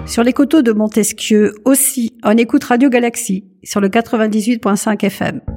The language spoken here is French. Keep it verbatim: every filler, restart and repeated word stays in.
Sur les coteaux de Montesquieu aussi, on écoute Radio Galaxie sur le quatre-vingt-dix-huit virgule cinq F M.